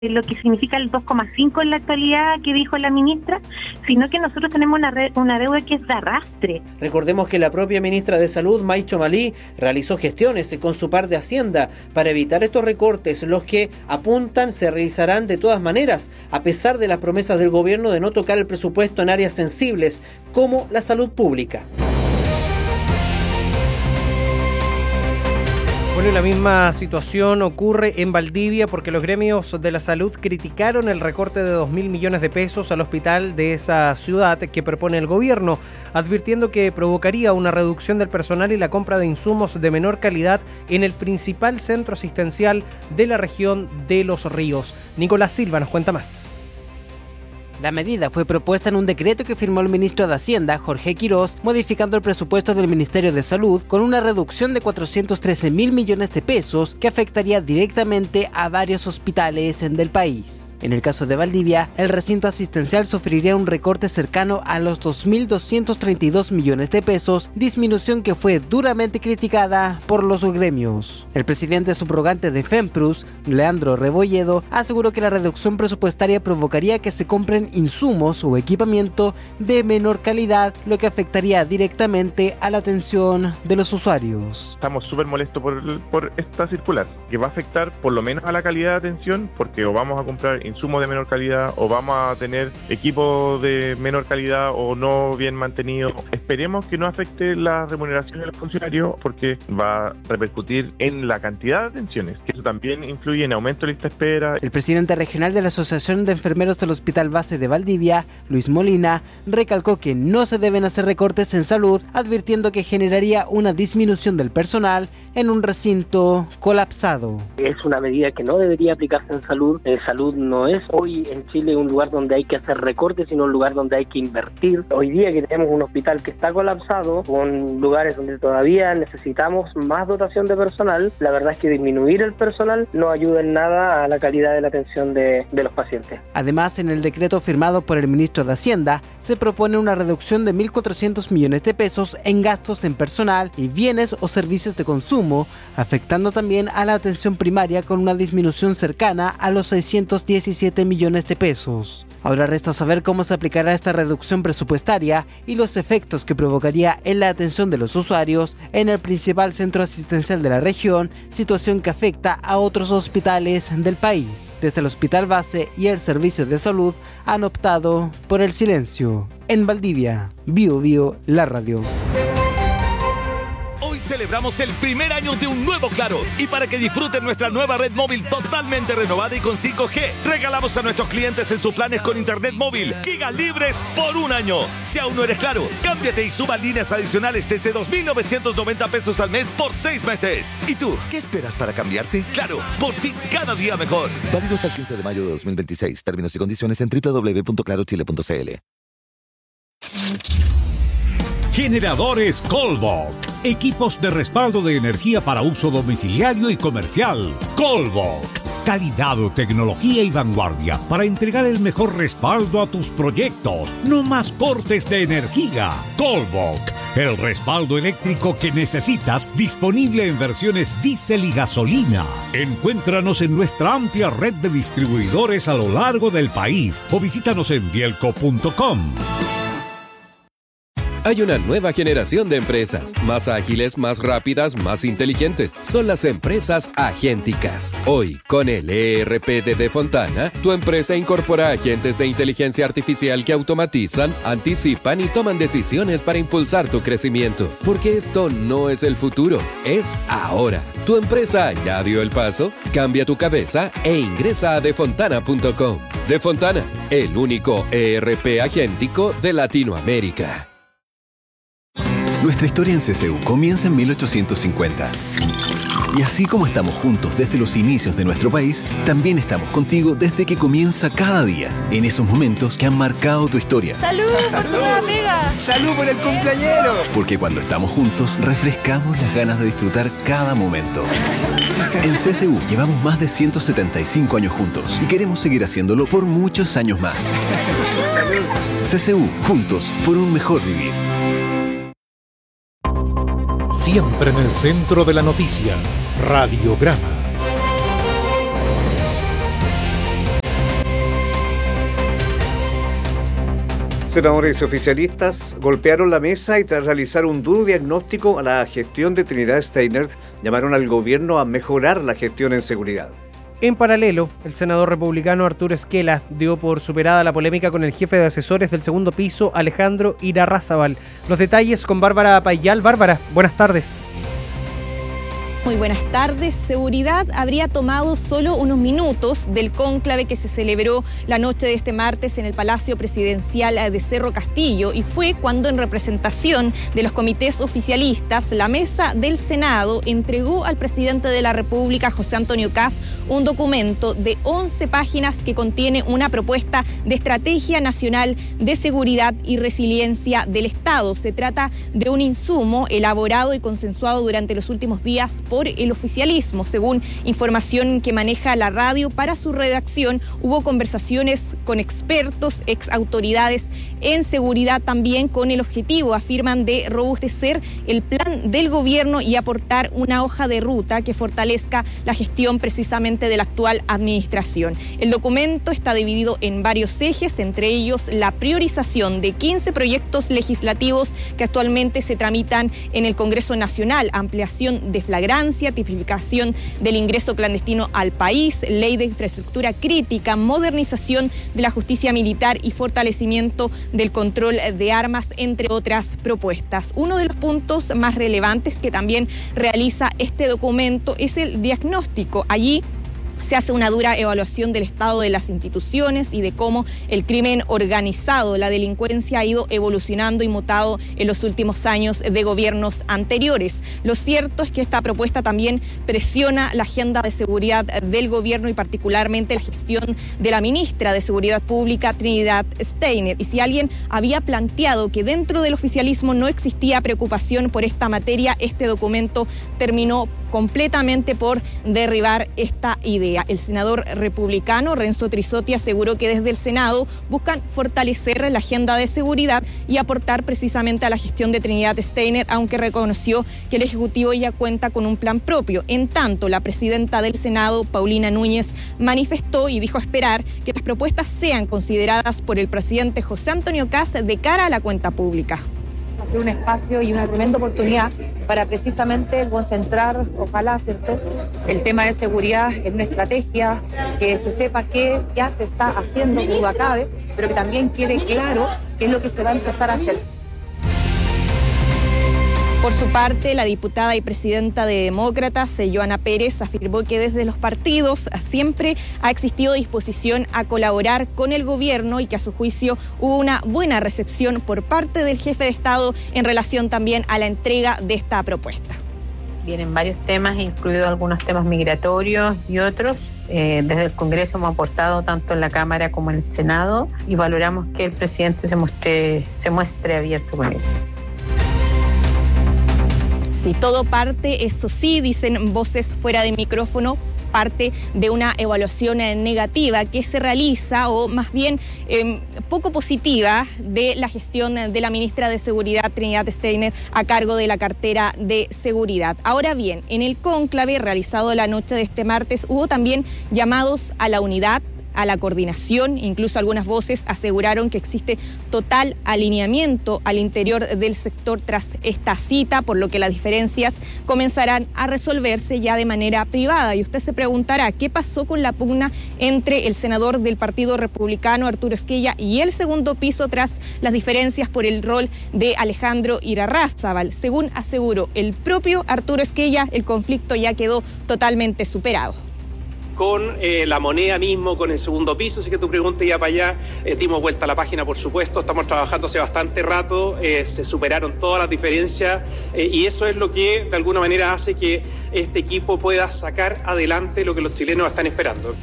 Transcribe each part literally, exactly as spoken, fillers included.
lo que significa el dos coma cinco en la actualidad que dijo la ministra, sino que nosotros tenemos una, red, una deuda que es de arrastre. Recordemos que la propia ministra de Salud, May Chomali, realizó gestiones con su par de Hacienda para evitar estos recortes, los que apuntan se realizarán de todas maneras, a pesar de las promesas del gobierno de no tocar el presupuesto en áreas sensibles, como la salud pública. Bueno, la misma situación ocurre en Valdivia porque los gremios de la salud criticaron el recorte de dos mil millones de pesos al hospital de esa ciudad que propone el gobierno, advirtiendo que provocaría una reducción del personal y la compra de insumos de menor calidad en el principal centro asistencial de la región de Los Ríos. Nicolás Silva nos cuenta más. La medida fue propuesta en un decreto que firmó el ministro de Hacienda, Jorge Quirós, modificando el presupuesto del Ministerio de Salud con una reducción de cuatrocientos trece mil millones de pesos que afectaría directamente a varios hospitales del país. En el caso de Valdivia, el recinto asistencial sufriría un recorte cercano a los dos mil doscientos treinta y dos millones de pesos, disminución que fue duramente criticada por los gremios. El presidente subrogante de FEMPRUS, Leandro Rebolledo, aseguró que la reducción presupuestaria provocaría que se compren insumos o equipamiento de menor calidad, lo que afectaría directamente a la atención de los usuarios. Estamos súper molestos por, por esta circular, que va a afectar por lo menos a la calidad de atención, porque o vamos a comprar insumos de menor calidad, o vamos a tener equipos de menor calidad o no bien mantenidos. Esperemos que no afecte la remuneración de los funcionarios, porque va a repercutir en la cantidad de atenciones, que eso también influye en aumento de lista de espera. El presidente regional de la Asociación de Enfermeros del Hospital Base de Valdivia, Luis Molina, recalcó que no se deben hacer recortes en salud, advirtiendo que generaría una disminución del personal en un recinto colapsado. Es una medida que no debería aplicarse en salud. En salud no es hoy en Chile un lugar donde hay que hacer recortes, sino un lugar donde hay que invertir. Hoy día que tenemos un hospital que está colapsado, con lugares donde todavía necesitamos más dotación de personal, la verdad es que disminuir el personal no ayuda en nada a la calidad de la atención de, de los pacientes. Además, en el decreto firmado por el ministro de Hacienda, se propone una reducción de mil cuatrocientos millones de pesos en gastos en personal y bienes o servicios de consumo, afectando también a la atención primaria con una disminución cercana a los seiscientos diecisiete millones de pesos. Ahora resta saber cómo se aplicará esta reducción presupuestaria y los efectos que provocaría en la atención de los usuarios en el principal centro asistencial de la región, situación que afecta a otros hospitales del país. Desde el Hospital Base y el Servicio de Salud han optado por el silencio. En Valdivia, Bio Bio, la radio. Hoy celebramos el primer año de un nuevo Claro, y para que disfruten nuestra nueva red móvil totalmente renovada y con cinco G, regalamos a nuestros clientes en sus planes con internet móvil gigas libres por un año. Si aún no eres Claro, cámbiate y suma líneas adicionales desde dos mil novecientos noventa pesos al mes por seis meses. ¿Y tú, qué esperas para cambiarte? Claro, por ti cada día mejor. Válido hasta el quince de mayo de dos mil veintiséis. Términos y condiciones en doble u doble u doble u punto claro chile punto c l. Generadores Colbok. Equipos de respaldo de energía para uso domiciliario y comercial. Colbok. Calidad, tecnología y vanguardia para entregar el mejor respaldo a tus proyectos. No más cortes de energía. Colbok. El respaldo eléctrico que necesitas, disponible en versiones diésel y gasolina. Encuéntranos en nuestra amplia red de distribuidores a lo largo del país o visítanos en bielco punto com. Hay una nueva generación de empresas, más ágiles, más rápidas, más inteligentes. Son las empresas agénticas. Hoy, con el E R P de Defontana, tu empresa incorpora agentes de inteligencia artificial que automatizan, anticipan y toman decisiones para impulsar tu crecimiento. Porque esto no es el futuro, es ahora. ¿Tu empresa ya dio el paso? Cambia tu cabeza e ingresa a defontana punto com. Defontana, el único E R P agéntico de Latinoamérica. Nuestra historia en C C U comienza en mil ochocientos cincuenta. Y así como estamos juntos desde los inicios de nuestro país, también estamos contigo desde que comienza cada día, en esos momentos que han marcado tu historia. ¡Salud por tu nueva pega! ¡Salud por el cumpleañero! Porque cuando estamos juntos, refrescamos las ganas de disfrutar cada momento. En C C U llevamos más de ciento setenta y cinco años juntos y queremos seguir haciéndolo por muchos años más. ¡Salud! C C U, juntos por un mejor vivir. Siempre en el centro de la noticia, Radiograma. Senadores oficialistas golpearon la mesa y tras realizar un duro diagnóstico a la gestión de Trinidad Steiner, llamaron al gobierno a mejorar la gestión en seguridad. En paralelo, el senador republicano Arturo Esquela dio por superada la polémica con el jefe de asesores del segundo piso, Alejandro Irarrázaval. Los detalles con Bárbara Payal. Bárbara, buenas tardes. Muy buenas tardes. Seguridad habría tomado solo unos minutos del cónclave que se celebró la noche de este martes en el Palacio Presidencial de Cerro Castillo, y fue cuando, en representación de los comités oficialistas, la mesa del Senado entregó al presidente de la República, José Antonio Kast, un documento de once páginas que contiene una propuesta de estrategia nacional de seguridad y resiliencia del Estado. Se trata de un insumo elaborado y consensuado durante los últimos días por el oficialismo. Según información que maneja la radio, para su redacción hubo conversaciones con expertos, ex autoridades en seguridad también, con el objetivo, afirman, de robustecer el plan del gobierno y aportar una hoja de ruta que fortalezca la gestión precisamente de la actual administración. El documento está dividido en varios ejes, entre ellos la priorización de quince proyectos legislativos que actualmente se tramitan en el Congreso Nacional: ampliación de flagrancia, tipificación del ingreso clandestino al país, ley de infraestructura crítica, modernización de la justicia militar y fortalecimiento del control de armas, entre otras propuestas. Uno de los puntos más relevantes que también realiza este documento es el diagnóstico. Allí se hace una dura evaluación del estado de las instituciones y de cómo el crimen organizado, la delincuencia, ha ido evolucionando y mutado en los últimos años de gobiernos anteriores. Lo cierto es que esta propuesta también presiona la agenda de seguridad del gobierno y particularmente la gestión de la ministra de Seguridad Pública, Trinidad Steiner. Y si alguien había planteado que dentro del oficialismo no existía preocupación por esta materia, este documento terminó completamente por derribar esta idea. El senador republicano Renzo Trisotti aseguró que desde el Senado buscan fortalecer la agenda de seguridad y aportar precisamente a la gestión de Trinidad Steiner, aunque reconoció que el Ejecutivo ya cuenta con un plan propio. En tanto, la presidenta del Senado, Paulina Núñez, manifestó y dijo esperar que las propuestas sean consideradas por el presidente José Antonio Kast de cara a la cuenta pública. Hacer un espacio y una tremenda oportunidad para precisamente concentrar, ojalá, ¿cierto?, el tema de seguridad en una estrategia, que se sepa qué ya se está haciendo, que duda cabe, pero que también quede claro qué es lo que se va a empezar a hacer. Por su parte, la diputada y presidenta de Demócratas, Johanna Pérez, afirmó que desde los partidos siempre ha existido disposición a colaborar con el gobierno y que a su juicio hubo una buena recepción por parte del jefe de Estado en relación también a la entrega de esta propuesta. Vienen varios temas, incluidos algunos temas migratorios y otros. Eh, desde el Congreso hemos aportado tanto en la Cámara como en el Senado y valoramos que el presidente se muestre, se muestre abierto con ello. Si todo parte, eso sí, dicen voces fuera de micrófono, parte de una evaluación negativa que se realiza, o más bien eh, poco positiva, de la gestión de la ministra de Seguridad, Trinidad Steiner, a cargo de la cartera de Seguridad. Ahora bien, en el cónclave realizado la noche de este martes hubo también llamados a la unidad, a la coordinación. Incluso algunas voces aseguraron que existe total alineamiento al interior del sector tras esta cita, por lo que las diferencias comenzarán a resolverse ya de manera privada. Y usted se preguntará, ¿qué pasó con la pugna entre el senador del Partido Republicano, Arturo Esquella, y el segundo piso tras las diferencias por el rol de Alejandro Irarrázaval? Según aseguró el propio Arturo Esquella, el conflicto ya quedó totalmente superado. Con eh, la moneda mismo, con el segundo piso, así que tu pregunta ya para allá, eh, dimos vuelta a la página, por supuesto, estamos trabajando hace bastante rato, eh, se superaron todas las diferencias eh, y eso es lo que de alguna manera hace que este equipo pueda sacar adelante lo que los chilenos están esperando.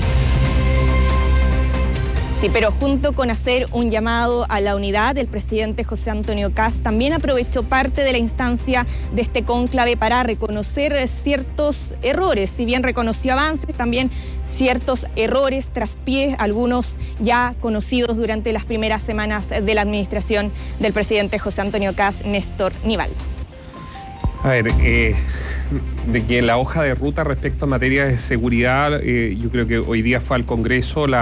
Sí, pero junto con hacer un llamado a la unidad, el presidente José Antonio Kast también aprovechó parte de la instancia de este cónclave para reconocer ciertos errores. Si bien reconoció avances, también ciertos errores traspiés, algunos ya conocidos durante las primeras semanas de la administración del presidente José Antonio Kast, Néstor Nivaldo. A ver, eh, de que la hoja de ruta respecto a materia de seguridad, eh, yo creo que hoy día fue al Congreso la